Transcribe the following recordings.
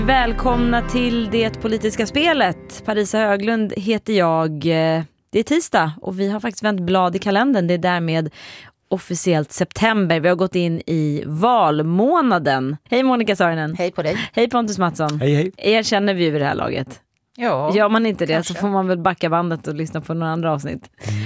Välkomna till det politiska spelet. Parisa Höglund heter jag. Det är tisdag och vi har faktiskt vänt blad i kalendern. Det är därmed officiellt september. Vi har gått in i valmånaden. Hej Monica Saarinen. Hej på dig. Hej Pontus Mattsson. Hej hej. Er känner vi vid det här laget. Ja, gör man inte det kanske. så får man väl backa bandet och lyssna på några andra avsnitt.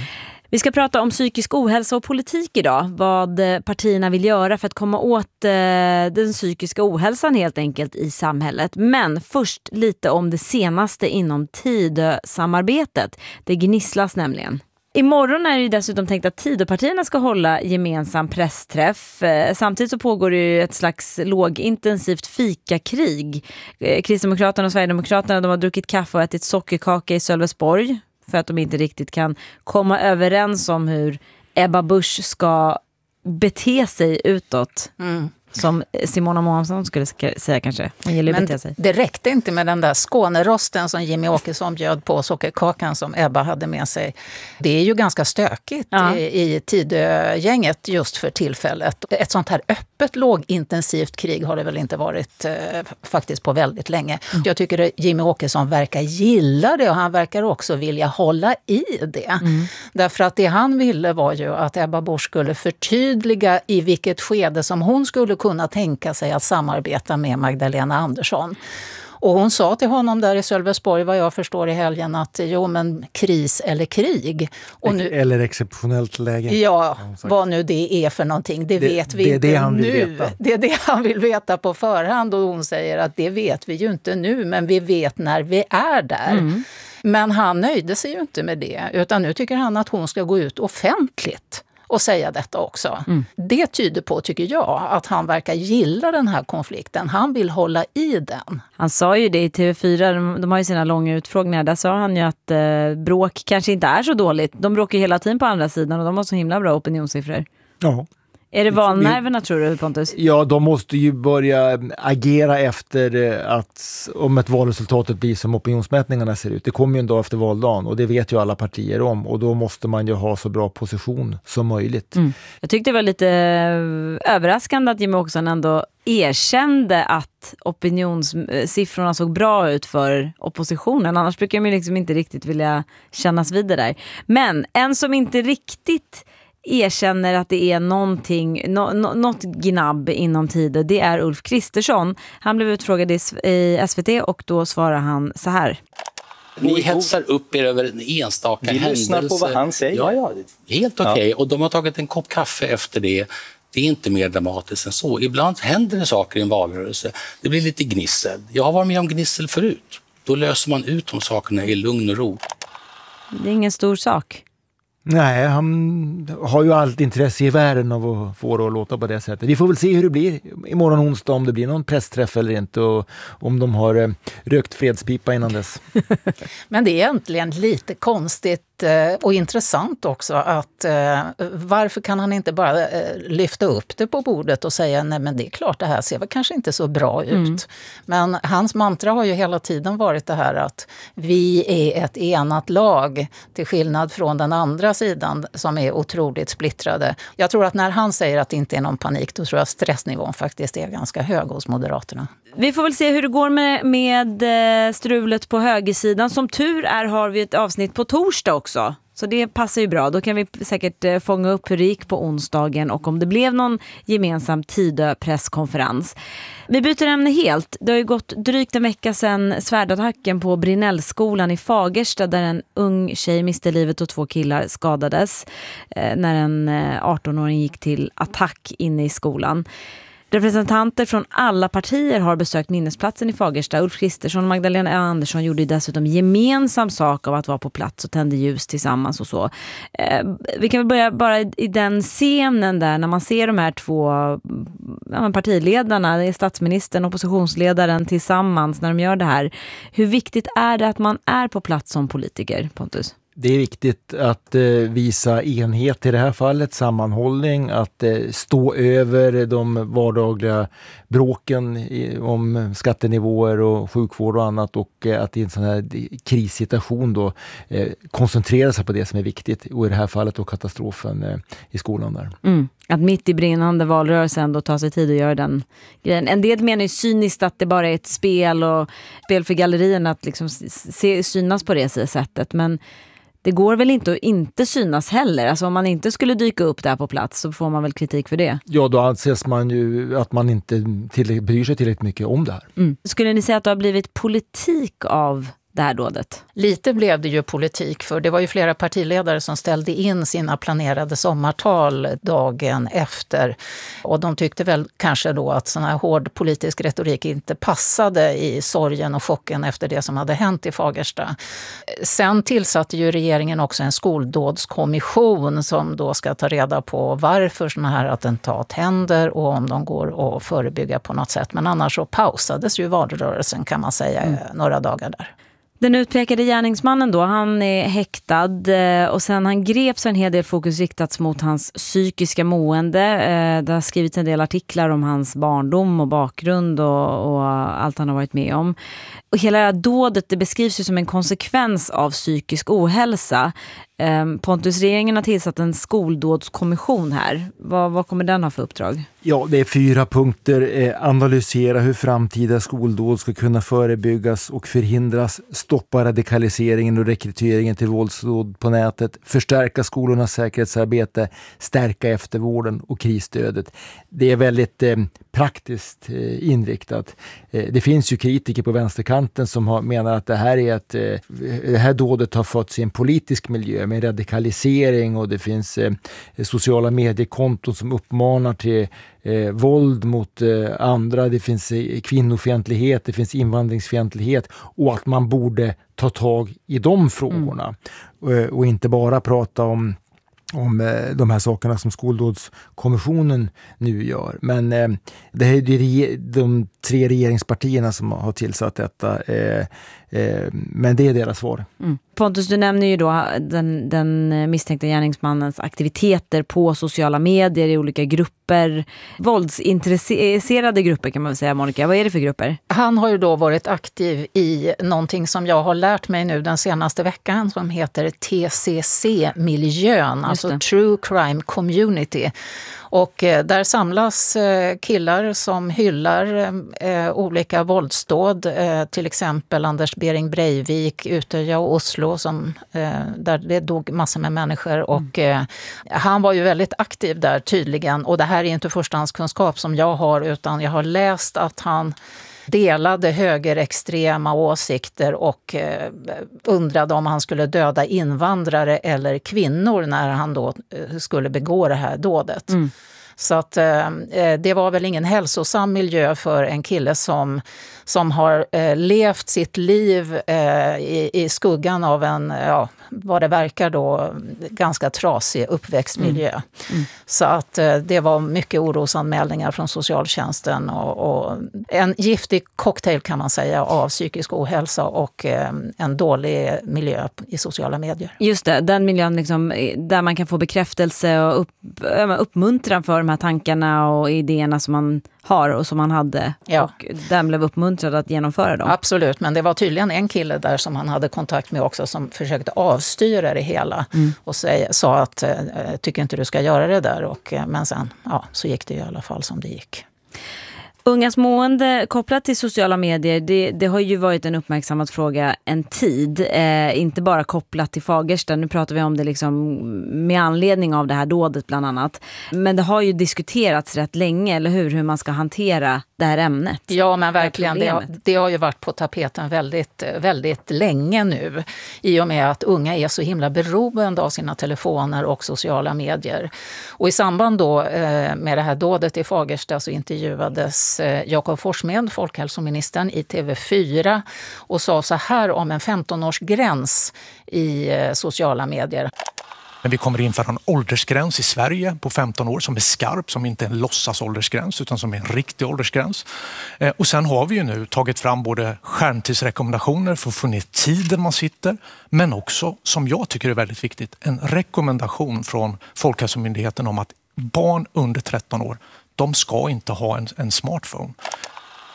Vi ska prata om psykisk ohälsa och politik idag. Vad partierna vill göra för att komma åt den psykiska ohälsan helt enkelt i samhället. Men först lite om det senaste inom Tidösamarbetet. Det gnisslas nämligen. Imorgon är det ju dessutom tänkt att Tidöpartierna ska hålla gemensam pressträff. Samtidigt så pågår det ju ett slags lågintensivt fikakrig. Kristdemokraterna och Sverigedemokraterna de har druckit kaffe och ätit sockerkaka i Sölvesborg. För att de inte riktigt kan komma överens om hur Ebba Busch ska bete sig utåt. Som Simona Månsson skulle säga kanske. Hon gillar att bete sig. Det räckte inte med den där Skånerosten som Jimmy Åkesson bjöd på, sockerkakan som Ebba hade med sig. Det är ju ganska stökigt i Tidögänget just för tillfället. Ett sånt här öppet lågintensivt krig har det väl inte varit faktiskt på väldigt länge. Jag tycker att Jimmy Åkesson verkar gilla det och han verkar också vilja hålla i det. Därför att det han ville var ju att Ebba Busch skulle förtydliga i vilket skede som hon skulle kunna tänka sig att samarbeta med Magdalena Andersson. Och hon sa till honom där i Sölvesborg, vad jag förstår i helgen, att jo men kris eller krig. Och nu, eller exceptionellt läge. Ja, vad nu det är för någonting, det vet vi inte det han vill nu. veta. Det är det han vill veta på förhand och hon säger att det vet vi ju inte nu, men vi vet när vi är där. Men han nöjde sig ju inte med det, utan nu tycker han att hon ska gå ut offentligt och säga detta också. Det tyder på, tycker jag, att han verkar gilla den här konflikten. Han vill hålla i den. Han sa ju det i TV4, de har ju sina långa utfrågningar. Där sa han ju att bråk kanske inte är så dåligt. De bråkar hela tiden på andra sidan och de har så himla bra opinionssiffror. Ja. Är det valnerverna tror du, Pontus? Ja, de måste ju börja agera efter att om ett valresultatet blir som opinionsmätningarna ser ut. Det kommer ju en dag efter valdagen och det vet ju alla partier om. Och då måste man ju ha så bra position som möjligt. Jag tyckte det var lite överraskande att Jimmy Åkesson ändå erkände att opinionssiffrorna såg bra ut för oppositionen. Annars brukar man ju liksom inte riktigt vilja kännas vid det där. Men en som inte riktigt erkänner att det är något gnabb inom Tidö, det är Ulf Kristersson. Han blev utfrågad i SVT och då svarar han så här. Ni hetsar upp er över en enstaka händelse. Vi lyssnar på vad han säger. Ja, helt okej. Och de har tagit en kopp kaffe efter det. Det är inte mer dramatiskt än så. Ibland händer det saker i en valrörelse. Det blir lite gnissel. Jag har varit med om gnissel förut. Då löser man ut de sakerna i lugn och ro. Det är ingen stor sak. Nej, han har ju allt intresse i världen av att få det att låta på det sättet. Vi får väl se hur det blir imorgon onsdag, om det blir någon pressträff eller inte och om de har rökt fredspipa innan dess. Men det är egentligen lite konstigt och intressant också att varför kan han inte bara lyfta upp det på bordet och säga nej men det är klart det här ser väl kanske inte så bra ut. Men hans mantra har ju hela tiden varit det här att vi är ett enat lag till skillnad från den andra sidan som är otroligt splittrade. Jag tror att när han säger att det inte är någon panik då tror jag stressnivån faktiskt är ganska hög hos Moderaterna. Vi får väl se hur det går med strulet på högersidan. Som tur är har vi ett avsnitt på torsdag också. Så det passar ju bra. Då kan vi säkert fånga upp hur det gick på onsdagen och om det blev någon gemensam Tidö-presskonferens. Vi byter ämne helt. Det har ju gått drygt en vecka sedan svärdattacken på Brinnellskolan i Fagersta där en ung tjej miste livet och 2 killar skadades när en 18-åring gick till attack inne i skolan. Representanter från alla partier har besökt minnesplatsen i Fagersta. Ulf Kristersson och Magdalena Andersson gjorde dessutom gemensam sak av att vara på plats och tände ljus tillsammans och så. Vi kan väl börja bara i den scenen där när man ser de här 2 partiledarna, det är statsministern och oppositionsledaren tillsammans när de gör det här. Hur viktigt är det att man är på plats som politiker, Pontus? Det är viktigt att visa enhet i det här fallet, sammanhållning, att stå över de vardagliga bråken om skattenivåer och sjukvård och annat och att i en sån här krissituation då koncentrera sig på det som är viktigt och i det här fallet då katastrofen i skolan där. Att mitt i brinnande valrörelse ändå ta sig tid att göra den grejen. En del menar ju cyniskt att det bara är ett spel och spel för gallerierna att liksom synas på det sättet. Men det går väl inte att inte synas heller. Alltså om man inte skulle dyka upp där på plats så får man väl kritik för det. Ja, då anses man ju att man inte bryr sig tillräckligt mycket om det här. Skulle ni säga att det har blivit politik av det här dådet? Lite blev det ju politik, för det var ju flera partiledare som ställde in sina planerade sommartal dagen efter. Och de tyckte väl kanske då att sån här hård politisk retorik inte passade i sorgen och chocken efter det som hade hänt i Fagersta. Sen tillsatte ju regeringen också en skoldådskommission som då ska ta reda på varför såna här attentat händer och om de går att förebygga på något sätt. Men annars så pausades ju valrörelsen, kan man säga, några dagar där. Den utpekade gärningsmannen då, han är häktad och sen han greps har en hel del fokus riktats mot hans psykiska mående. Det har skrivits en del artiklar om hans barndom och bakgrund och allt han har varit med om. Och hela det här dådet, det beskrivs ju som en konsekvens av psykisk ohälsa. Pontus, regeringen har tillsatt en skoldådskommission här. Vad kommer den ha för uppdrag? Ja, det är 4 punkter. Analysera hur framtida skoldåd ska kunna förebyggas och förhindras. Stoppa radikaliseringen och rekryteringen till våldsdåd på nätet. Förstärka skolornas säkerhetsarbete. Stärka eftervården och krisstödet. Det är väldigt praktiskt inriktat. Det finns ju kritiker på vänsterkanten som menar att det här dådet har fått i en politisk miljö med radikalisering, och det finns sociala mediekonton som uppmanar till våld mot andra, det finns kvinnofientlighet, det finns invandringsfientlighet, och att man borde ta tag i de frågorna och inte bara prata om de här sakerna som skoldådskommissionen nu gör. Men det är de 3 regeringspartierna som har tillsatt detta. Men det är deras svar. Pontus, du nämner ju då den misstänkta gärningsmannens aktiviteter på sociala medier i olika grupper. Våldsintresserade grupper kan man väl säga, Monica. Vad är det för grupper? Han har ju då varit aktiv i någonting som jag har lärt mig nu den senaste veckan som heter TCC-miljön, alltså True Crime Community. Och där samlas killar som hyllar olika våldsdåd, till exempel Anders Behring Breivik, Utøya och Oslo, där det dog massor med människor. Och han var ju väldigt aktiv där tydligen, och det här är inte förstahandskunskap som jag har, utan jag har läst att han delade högerextrema åsikter och undrade om han skulle döda invandrare eller kvinnor när han då skulle begå det här dådet. Så att det var väl ingen hälsosam miljö för en kille som har levt sitt liv i skuggan av en, vad det verkar då, ganska trasig uppväxtmiljö. Så att det var mycket orosanmälningar från socialtjänsten och en giftig cocktail, kan man säga, av psykisk ohälsa och en dålig miljö i sociala medier. Just det, den miljön liksom, där man kan få bekräftelse och uppmuntran för de här tankarna och idéerna som man har och som han hade, och den blev uppmuntrad att genomföra dem. Absolut, men det var tydligen en kille där som han hade kontakt med också som försökte avstyra det hela och sa att tycker inte du ska göra det där, men sen så gick det i alla fall som det gick. Ungas mående kopplat till sociala medier, det har ju varit en uppmärksammad fråga en tid. Inte bara kopplat till Fagersta, nu pratar vi om det liksom med anledning av det här dådet bland annat. Men det har ju diskuterats rätt länge, eller hur man ska hantera det här ämnet. Ja, men verkligen. Det har ju varit på tapeten väldigt, väldigt länge nu. I och med att unga är så himla beroende av sina telefoner och sociala medier. Och i samband då med det här dådet i Fagersta så intervjuades Jakob Forssmed, folkhälsoministern, i TV4 och sa så här om en 15-årsgräns i sociala medier. Men vi kommer införa en åldersgräns i Sverige på 15 år som är skarp, som inte är en låtsasåldersgräns utan som är en riktig åldersgräns. Och sen har vi ju nu tagit fram både skärmtidsrekommendationer för att få ner tiden man sitter, men också, som jag tycker är väldigt viktigt, en rekommendation från Folkhälsomyndigheten om att barn under 13 år, de ska inte ha en smartphone.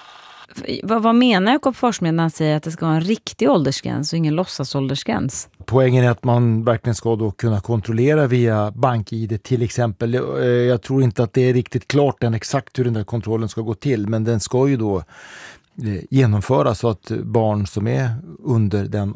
Vad menar Jakob Forssmed när han säger att det ska vara en riktig åldersgräns och ingen låtsasåldersgräns? Poängen är att man verkligen ska då kunna kontrollera via BankID till exempel. Jag tror inte att det är riktigt klart än exakt hur den där kontrollen ska gå till, men den ska ju då genomföras så att barn som är under den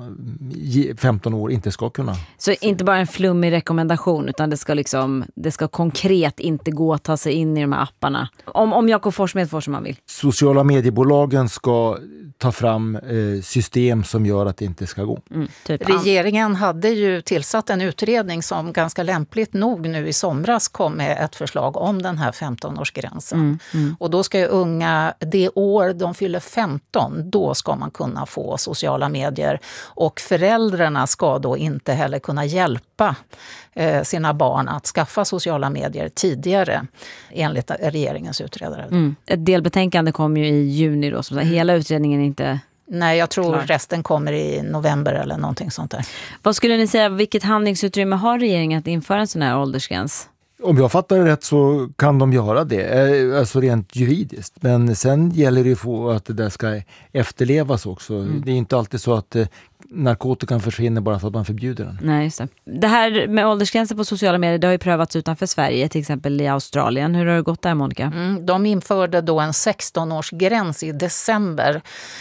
15 år inte ska kunna. Så inte bara en flummig rekommendation, utan det ska konkret inte gå att ta sig in i de här apparna. Om Jakob Forssmed får som man vill. Sociala mediebolagen ska ta fram system som gör att det inte ska gå. Regeringen hade ju tillsatt en utredning som ganska lämpligt nog nu i somras kom med ett förslag om den här 15-årsgränsen. Och då ska ju unga, det år de fyller 15, då ska man kunna få sociala medier. Och föräldrarna ska då inte heller kunna hjälpa sina barn att skaffa sociala medier tidigare, enligt regeringens utredare. Ett delbetänkande kom ju i juni då, så hela utredningen är inte... Nej, jag tror klar. Resten kommer i november eller någonting sånt där. Vad skulle ni säga, vilket handlingsutrymme har regeringen att införa en sån här åldersgräns? Om jag fattar det rätt så kan de göra det, alltså rent juridiskt. Men sen gäller det ju att det där ska efterlevas också. Det är inte alltid så att narkotikan försvinner bara för att man förbjuder den. Nej, just det. Det här med åldersgränser på sociala medier, det har ju prövats utanför Sverige, till exempel i Australien. Hur har det gått där, Monica? De införde då en 16-årsgräns i december.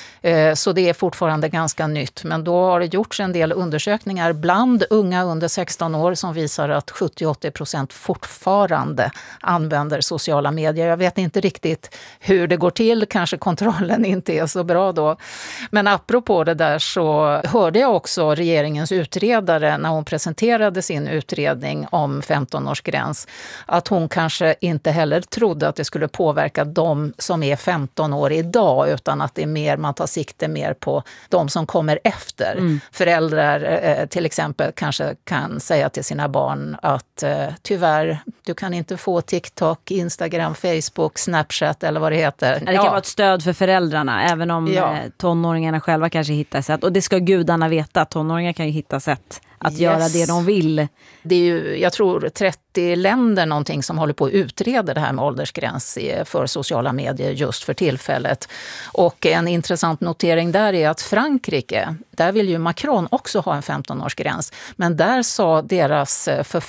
Så det är fortfarande ganska nytt. Men då har det gjorts en del undersökningar bland unga under 16 år som visar att 70-80% fortfarande använder sociala medier. Jag vet inte riktigt hur det går till. Kanske kontrollen inte är så bra då. Men apropå det där så hörde jag också regeringens utredare när hon presenterade sin utredning om 15-årsgräns att hon kanske inte heller trodde att det skulle påverka de som är 15 år idag, utan att det är mer, man tar sikte mer på de som kommer efter. Föräldrar till exempel kanske kan säga till sina barn att tyvärr, du kan inte få TikTok, Instagram, Facebook, Snapchat eller vad det heter. Det kan vara ett stöd för föräldrarna, även om tonåringarna själva kanske hittar sätt. Och det ska gudarna veta, tonåringar kan ju hitta sätt att göra det de vill. Det är ju, jag tror 30 länder någonting som håller på att utreda det här med åldersgräns för sociala medier just för tillfället. Och en intressant notering där är att Frankrike, där vill ju Macron också ha en 15-årsgräns. Men där sa deras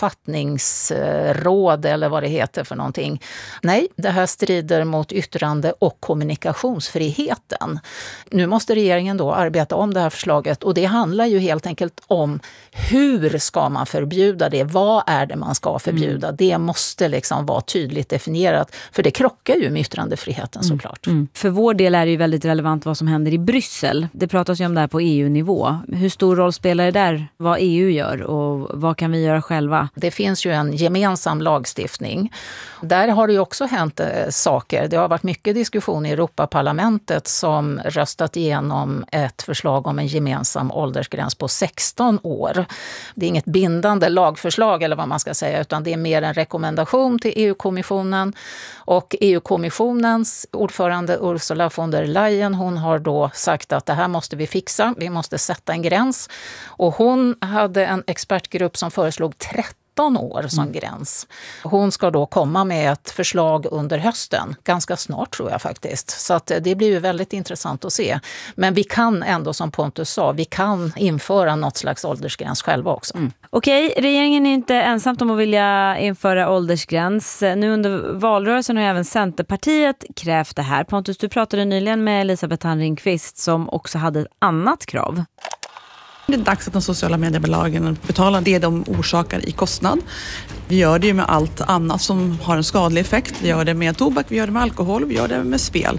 författningsråd eller vad det heter för någonting. Nej, det här strider mot yttrande- och kommunikationsfriheten. Nu måste regeringen då arbeta om det här förslaget och det handlar ju helt enkelt om hur ska man förbjuda det? Vad är det man ska förbjuda? Det måste liksom vara tydligt definierat. För det krockar ju med yttrandefriheten såklart. För vår del är det ju väldigt relevant vad som händer i Bryssel. Det pratas ju om det här på EU-nivå. Hur stor roll spelar det där? Vad EU gör och vad kan vi göra själva? Det finns ju en gemensam lagstiftning. Där har det ju också hänt saker. Det har varit mycket diskussion i Europaparlamentet som röstat igenom ett förslag om en gemensam åldersgräns på 16 år. Det är inget bindande lagförslag eller vad man ska säga, utan det är mer en rekommendation till EU-kommissionen. Och EU-kommissionens ordförande Ursula von der Leyen, hon har då sagt att det här måste vi fixa, vi måste sätta en gräns. Och hon hade en expertgrupp som föreslog 13 år som gräns. Hon ska då komma med ett förslag under hösten, ganska snart tror jag faktiskt. Så att det blir ju väldigt intressant att se. Men vi kan ändå, som Pontus sa, vi kan införa något slags åldersgräns själva också. Okej, regeringen är inte ensamt om att vilja införa åldersgräns. Nu under valrörelsen har även Centerpartiet krävt det här. Pontus, du pratade nyligen med Elisabeth Ringqvist som också hade ett annat krav. Det är dags att de sociala mediebolagen betalar det de orsakar i kostnad. Vi gör det ju med allt annat som har en skadlig effekt. Vi gör det med tobak, vi gör det med alkohol, vi gör det med spel.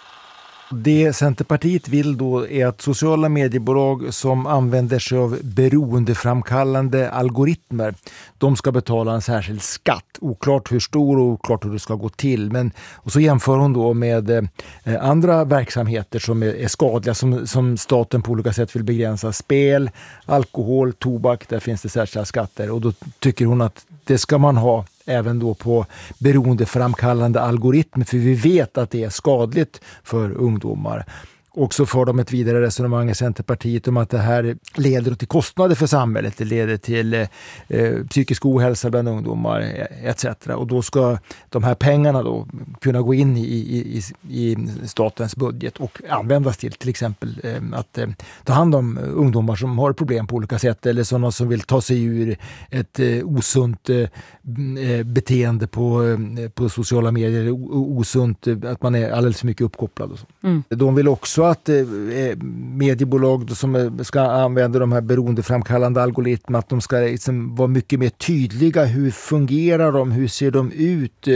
Det Centerpartiet vill då är att sociala mediebolag som använder sig av beroendeframkallande algoritmer, de ska betala en särskild skatt. Oklart hur stor och oklart hur det ska gå till. Och så jämför hon då med andra verksamheter som är skadliga, som staten på olika sätt vill begränsa. Spel, alkohol, tobak, där finns det särskilda skatter. Och då tycker hon att det ska man ha även då på beroendeframkallande algoritmer, för vi vet att det är skadligt för ungdomar. Och så får de ett vidare resonemang i Centerpartiet om att det här leder till kostnader för samhället. Det leder till psykisk ohälsa bland ungdomar etc. Och då ska de här pengarna då kunna gå in i statens budget och användas till exempel att ta hand om ungdomar som har problem på olika sätt eller sådana som vill ta sig ur ett osunt beteende på sociala medier, osunt att man är alldeles för mycket uppkopplad. Och så. De vill också att mediebolag som ska använda de här beroendeframkallande algoritmerna, att de ska liksom vara mycket mer tydliga. Hur fungerar de? Hur ser de ut?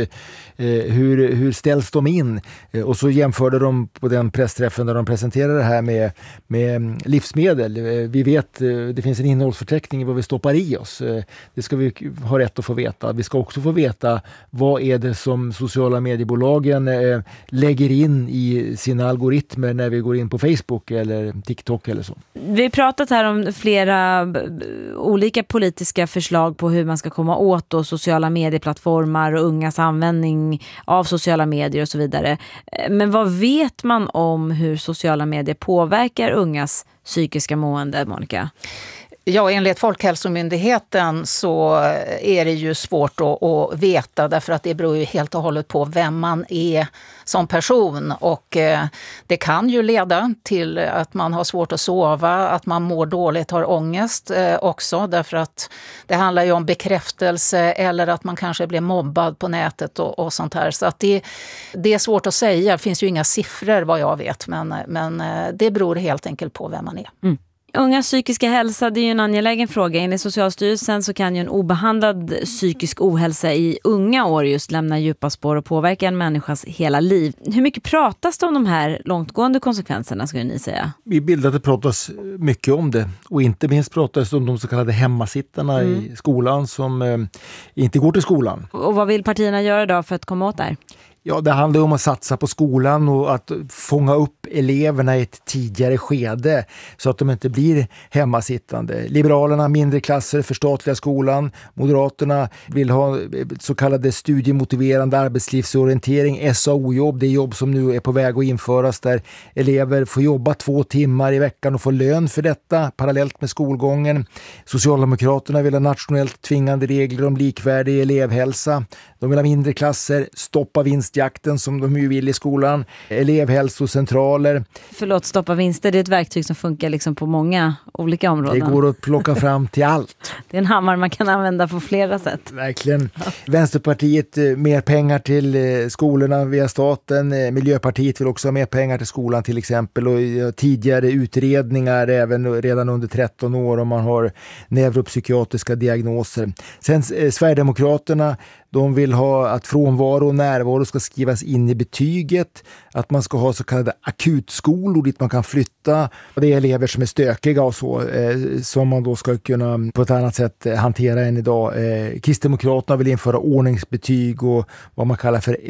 Hur ställs de in? Och så jämförde de på den pressträffen där de presenterade det här med livsmedel. Vi vet, det finns en innehållsförteckning i vad vi stoppar i oss. Det ska vi ha rätt att få veta. Vi ska också få veta vad är det som sociala mediebolagen lägger in i sina algoritmer när vi går in på Facebook eller TikTok eller så. Vi har pratat här om flera olika politiska förslag på hur man ska komma åt då sociala medieplattformar och ungas användning av sociala medier och så vidare. Men vad vet man om hur sociala medier påverkar ungas psykiska mående, Monica? Ja, enligt Folkhälsomyndigheten så är det ju svårt att veta därför att det beror ju helt och hållet på vem man är som person och det kan ju leda till att man har svårt att sova, att man mår dåligt, har ångest också därför att det handlar ju om bekräftelse eller att man kanske blir mobbad på nätet och sånt här. Så att det är svårt att säga, det finns ju inga siffror vad jag vet men det beror helt enkelt på vem man är. Mm. Ungas psykiska hälsa, det är ju en angelägen fråga. Enligt Socialstyrelsen så kan ju en obehandlad psykisk ohälsa i unga år just lämna djupa spår och påverka en människas hela liv. Hur mycket pratas det om de här långtgående konsekvenserna, skulle ni säga? I Bildade pratas mycket om det och inte minst pratas det om de så kallade hemmasittarna i skolan som inte går till skolan. Och vad vill partierna göra då för att komma åt det här? Ja, det handlar om att satsa på skolan och att fånga upp eleverna i ett tidigare skede så att de inte blir hemmasittande. Liberalerna mindre klasser, förstatliga skolan. Moderaterna vill ha så kallade studiemotiverande arbetslivsorientering, SAO-jobb. Det är jobb som nu är på väg att införas där elever får jobba 2 timmar i veckan och få lön för detta parallellt med skolgången. Socialdemokraterna vill ha nationellt tvingande regler om likvärdig elevhälsa. De vill ha mindre klasser, stoppa vinstjakten som de ju vill i skolan, elevhälsocentraler. Förlåt, stoppa vinster, det är ett verktyg som funkar liksom på många olika områden. Det går att plocka fram till allt. Det är en hammare man kan använda på flera sätt. Verkligen. Vänsterpartiet mer pengar till skolorna via staten. Miljöpartiet vill också ha mer pengar till skolan till exempel. Och tidigare utredningar även redan under 13 år om man har neuropsykiatriska diagnoser. Sen Sverigedemokraterna, de vill ha att frånvaro och närvaro ska skrivas in i betyget. Att man ska ha så kallade akutskolor dit man kan flytta. Och det är elever som är stökiga och så som man då ska kunna på ett annat sätt hantera än idag. Kristdemokraterna vill införa ordningsbetyg och vad man kallar för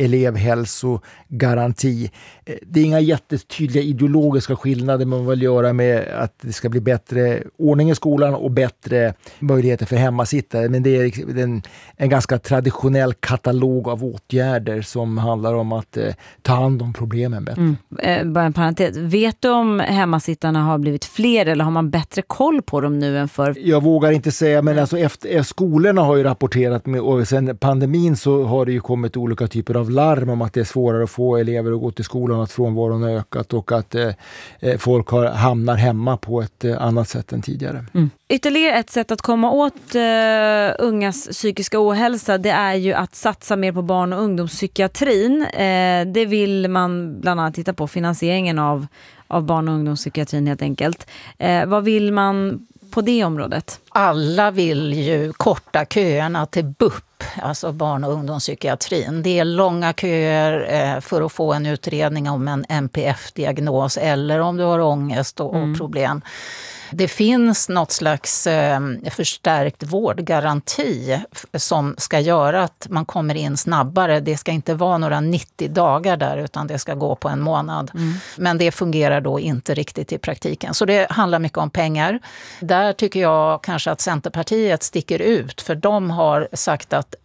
elevhälsogaranti. Det är inga jättetydliga ideologiska skillnader man vill göra med att det ska bli bättre ordning i skolan och bättre möjligheter för hemmasittare. Men det är en ganska traditionell katalog av åtgärder som handlar om att ta hand om problemen bättre. Bara en parentes. Vet du om hemmasittarna har blivit fler eller har man bättre koll på dem nu än förr? Jag vågar inte säga, men alltså skolorna har ju rapporterat med, och sen pandemin så har det ju kommit olika typer av larm om att det är svårare att få elever att gå till skolan, att frånvaron har ökat och att folk hamnar hemma på ett annat sätt än tidigare. Ytterligare ett sätt att komma åt ungas psykiska ohälsa, det är ju att satsa mer på barn- och ungdomspsykiatrin. Det vill man bland annat titta på, finansieringen av barn- och ungdomspsykiatrin helt enkelt. Vad vill man på det området? Alla vill ju korta köerna till BUP, alltså barn- och ungdomspsykiatrin. Det är långa köer för att få en utredning om en NPF-diagnos eller om du har ångest och problem. Det finns något slags förstärkt vårdgaranti som ska göra att man kommer in snabbare. Det ska inte vara några 90 dagar där utan det ska gå på en månad. Men det fungerar då inte riktigt i praktiken. Så det handlar mycket om pengar. Där tycker jag kanske att Centerpartiet sticker ut för de har sagt att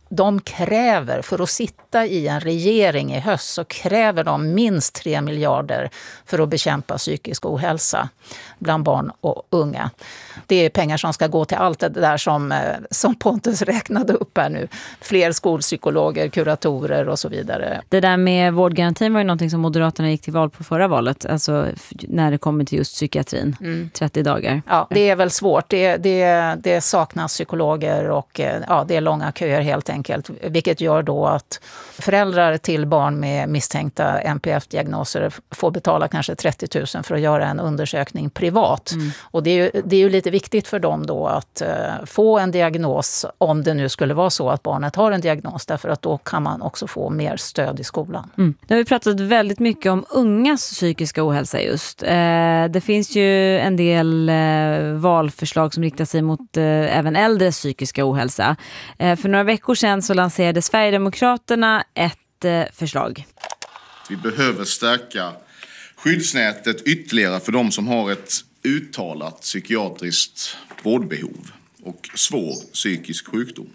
de kräver, för att sitta i en regering i höst, så kräver de minst 3 miljarder för att bekämpa psykisk ohälsa bland barn och unga. Det är pengar som ska gå till allt det där som Pontus räknade upp här nu. Fler skolpsykologer, kuratorer och så vidare. Det där med vårdgarantin var ju någonting som Moderaterna gick till val på förra valet. Alltså när det kommer till just psykiatrin. 30 dagar. Ja, det är väl svårt. Det saknas psykologer och det är långa köer helt enkelt. Vilket gör då att föräldrar till barn med misstänkta NPF-diagnoser får betala kanske 30 000 för att göra en undersökning privat. Och det är ju lite viktigt för dem då att få en diagnos, om det nu skulle vara så att barnet har en diagnos, därför att då kan man också få mer stöd i skolan. Nu har vi pratat väldigt mycket om ungas psykiska ohälsa just. Det finns ju en del valförslag som riktar sig mot även äldres psykiska ohälsa. För några veckor sedan så lanserade Sverigedemokraterna ett förslag. Vi behöver stärka skyddsnätet ytterligare för de som har ett uttalat psykiatriskt vårdbehov och svår psykisk sjukdom.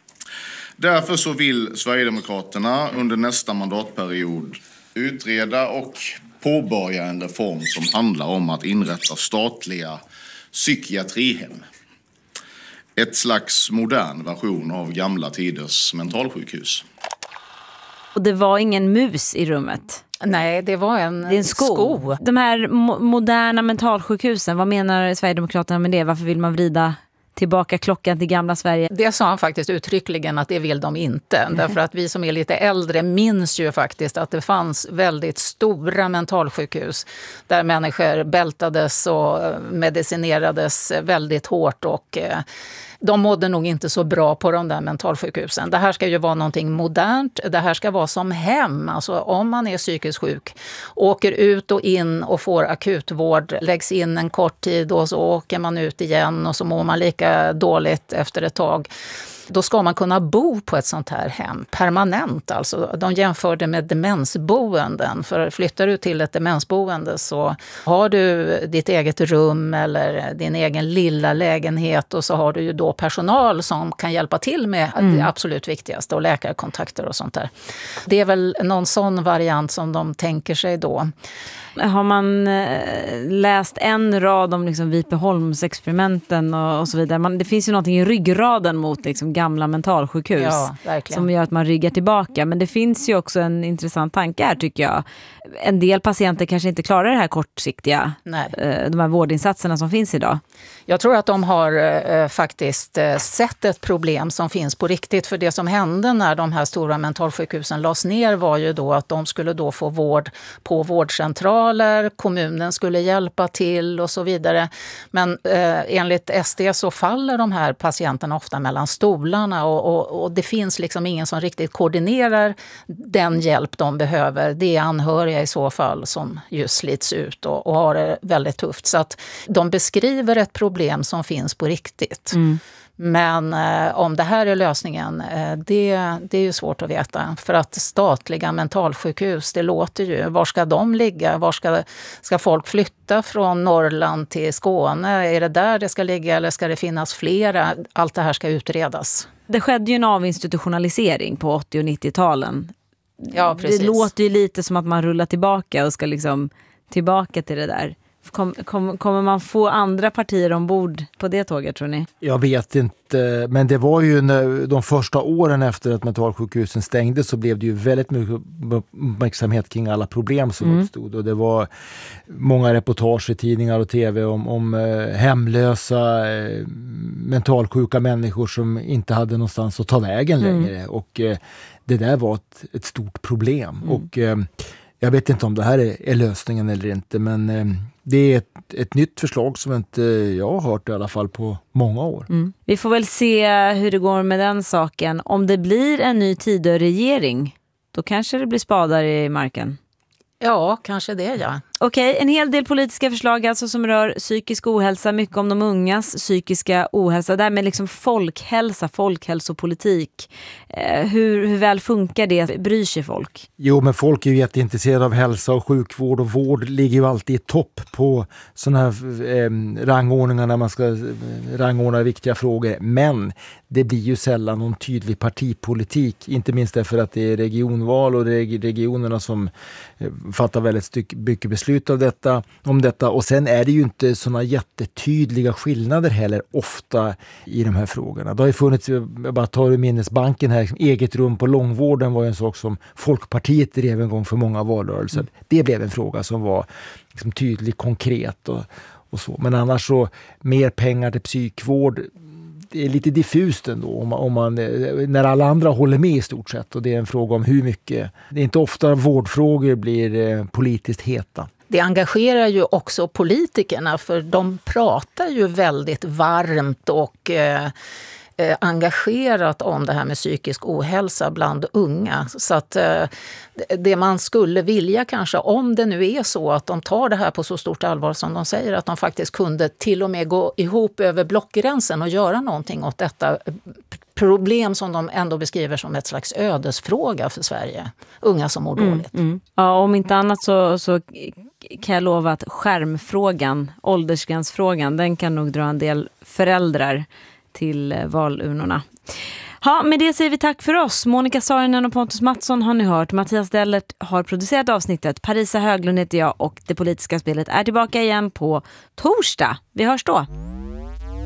Därför så vill Sverigedemokraterna under nästa mandatperiod utreda och påbörja en reform som handlar om att inrätta statliga psykiatrihem. Ett slags modern version av gamla tiders mentalsjukhus. Och det var ingen mus i rummet. Nej, det var en sko. De här moderna mentalsjukhusen, vad menar Sverigedemokraterna med det? Varför vill man vrida tillbaka klockan till gamla Sverige? Det sa han faktiskt uttryckligen att det vill de inte. Därför att vi som är lite äldre minns ju faktiskt att det fanns väldigt stora mentalsjukhus där människor bältades och medicinerades väldigt hårt och de mådde nog inte så bra på de där mentalsjukhusen. Det här ska ju vara någonting modernt. Det här ska vara som hem. Alltså om man är psykiskt sjuk, åker ut och in och får akutvård, läggs in en kort tid och så åker man ut igen och så mår man lika dåligt efter ett tag. Då ska man kunna bo på ett sånt här hem permanent. Alltså, de jämförde med demensboenden. För flyttar du till ett demensboende så har du ditt eget rum eller din egen lilla lägenhet och så har du ju då personal som kan hjälpa till med det absolut viktigaste och läkarkontakter och sånt där. Det är väl någon sån variant som de tänker sig då. Har man läst en rad om liksom Vipeholmsexperimenten och så vidare? Det finns ju någonting i ryggraden mot liksom gamla mentalsjukhus som gör att man ryggar tillbaka. Men det finns ju också en intressant tanke här tycker jag. En del patienter kanske inte klarar det här kortsiktiga, de här vårdinsatserna som finns idag. Jag tror att de har faktiskt sett ett problem som finns på riktigt. För det som hände när de här stora mentalsjukhusen lades ner var ju då att de skulle då få vård på vårdcentraler, kommunen skulle hjälpa till och så vidare. Men enligt SD så faller de här patienterna ofta mellan stolarna och det finns liksom ingen som riktigt koordinerar den hjälp de behöver. Det är anhöriga i så fall som just slits ut och har det väldigt tufft. Så att de beskriver ett problem som finns på riktigt. Men om det här är lösningen, det är ju svårt att veta. För att statliga mentalsjukhus, det låter ju, var ska de ligga? Var ska folk flytta från Norrland till Skåne? Är det där det ska ligga eller ska det finnas flera? Allt det här ska utredas. Det skedde ju en avinstitutionalisering på 80- och 90-talen. Ja, precis. Det låter ju lite som att man rullar tillbaka och ska liksom tillbaka till det där. Kommer man få andra partier ombord på det tåget, tror ni? Jag vet inte, men det var ju de första åren efter att mentalsjukhusen stängdes så blev det ju väldigt mycket uppmärksamhet kring alla problem som uppstod. Och det var många reportage i tidningar och tv om hemlösa, mentalsjuka människor som inte hade någonstans att ta vägen längre. Och det där var ett stort problem. Och jag vet inte om det här är lösningen eller inte, men det är ett nytt förslag som inte jag har hört i alla fall på många år. Vi får väl se hur det går med den saken. Om det blir en ny Tidöregering, då kanske det blir spadar i marken. Ja, kanske det, ja. Okej, en hel del politiska förslag alltså som rör psykisk ohälsa, mycket om de ungas psykiska ohälsa. Därmed liksom folkhälsa, folkhälsopolitik. Hur väl funkar det? Bryr sig folk? Jo, men folk är ju jätteintresserade av hälsa och sjukvård, och vård ligger ju alltid i topp på sådana här rangordningar när man ska rangordna viktiga frågor. Men det blir ju sällan någon tydlig partipolitik, inte minst därför att det är regionval och det är regionerna som fattar väldigt mycket beslut om detta. Och sen är det ju inte sådana jättetydliga skillnader heller ofta i de här frågorna. Det har ju funnits, jag bara tar ur minnesbanken här, eget rum på långvården var ju en sak som Folkpartiet drev en gång för många valrörelser. Det blev en fråga som var liksom tydlig, konkret och så. Men annars så, mer pengar till psykvård, det är lite diffust ändå om man, när alla andra håller med i stort sett, och det är en fråga om hur mycket. Det är inte ofta vårdfrågor blir politiskt heta. Det engagerar ju också politikerna, för de pratar ju väldigt varmt och engagerat om det här med psykisk ohälsa bland unga. Så att det man skulle vilja kanske, om det nu är så att de tar det här på så stort allvar som de säger, att de faktiskt kunde till och med gå ihop över blockgränsen och göra någonting åt detta problem som de ändå beskriver som ett slags ödesfråga för Sverige. Unga som mår dåligt. Ja, om inte annat så kan jag lova att skärmfrågan, åldersgränsfrågan, den kan nog dra en del föräldrar till valurnorna. Ja, med det säger vi tack för oss. Monica Saarinen och Pontus Mattsson har ni hört. Mattias Dellert har producerat avsnittet. Parisa Höglund heter jag och Det politiska spelet är tillbaka igen på torsdag. Vi hörs då.